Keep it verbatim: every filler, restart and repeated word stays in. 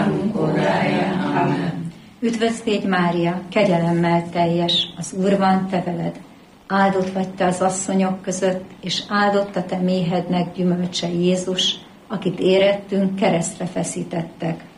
Amen. Üdvözlégy Mária, kegyelemmel teljes, az Úr van te veled. Áldott vagy te az asszonyok között, és áldott a te méhednek gyümölcse Jézus, akit érettünk, keresztre feszítettek.